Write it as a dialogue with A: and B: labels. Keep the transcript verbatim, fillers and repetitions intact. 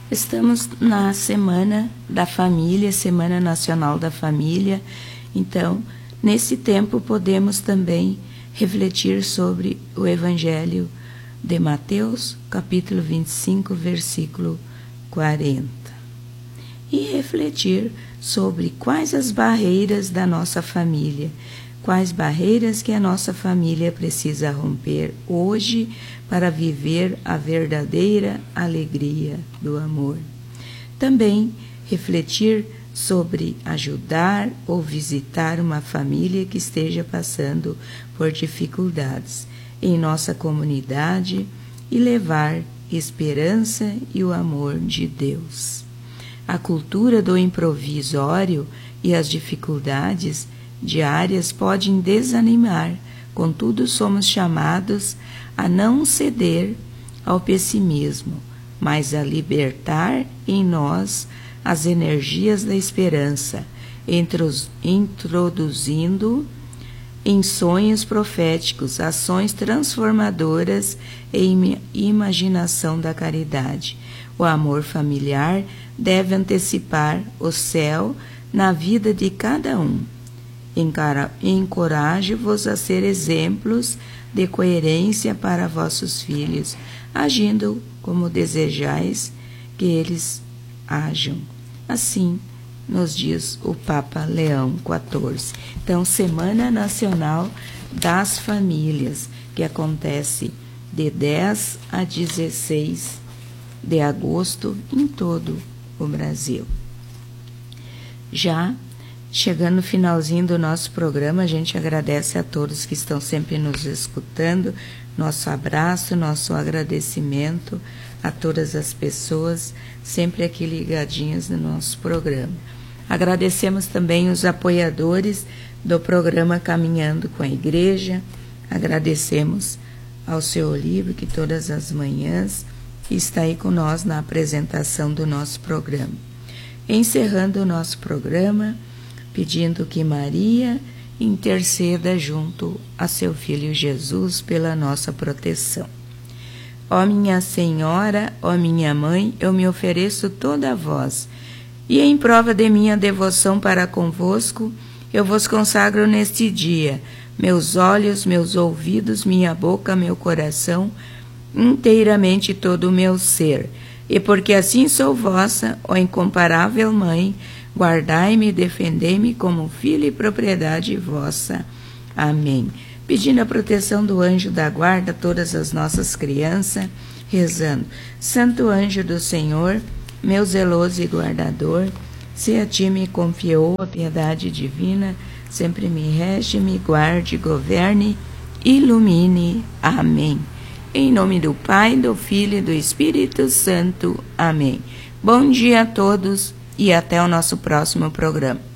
A: Estamos na Semana da Família, Semana Nacional da Família. Então, nesse tempo, podemos também refletir sobre o Evangelho de Mateus, capítulo vinte e cinco, versículo quarenta. E refletir sobre quais as barreiras da nossa família, quais barreiras que a nossa família precisa romper hoje para viver a verdadeira alegria do amor. Também refletir sobre ajudar ou visitar uma família que esteja passando por dificuldades em nossa comunidade e levar esperança e o amor de Deus. A cultura do improvisório e as dificuldades diárias podem desanimar, contudo somos chamados a não ceder ao pessimismo, mas a libertar em nós as energias da esperança, introduzindo em sonhos proféticos ações transformadoras e imaginação da caridade. O amor familiar deve antecipar o céu na vida de cada um. Encorajo-vos a ser exemplos de coerência para vossos filhos, agindo como desejais que eles ajam. Assim nos diz o Papa Leão quatorze. Então, Semana Nacional das Famílias, que acontece de dez a dezesseis de agosto em todo o Brasil. Já chegando no finalzinho do nosso programa, a gente agradece a todos que estão sempre nos escutando, nosso abraço, nosso agradecimento a todas as pessoas sempre aqui ligadinhas no nosso programa. Agradecemos também os apoiadores do programa Caminhando com a Igreja, agradecemos ao seu Olívio, que todas as manhãs está aí com nós na apresentação do nosso programa. Encerrando o nosso programa, pedindo que Maria interceda junto a seu Filho Jesus pela nossa proteção. Ó minha Senhora, ó minha Mãe, eu me ofereço toda a vós, e em prova de minha devoção para convosco, eu vos consagro neste dia, meus olhos, meus ouvidos, minha boca, meu coração, inteiramente todo o meu ser, e porque assim sou vossa, ó incomparável Mãe, guardai-me e defendei-me como filho e propriedade vossa. Amém. Pedindo a proteção do anjo da guarda a todas as nossas crianças, rezando: Santo anjo do Senhor, meu zeloso e guardador, se a ti me confiou a piedade divina, sempre me rege, me guarde, governe, ilumine. Amém. Em nome do Pai, do Filho e do Espírito Santo. Amém. Bom dia a todos e até o nosso próximo programa.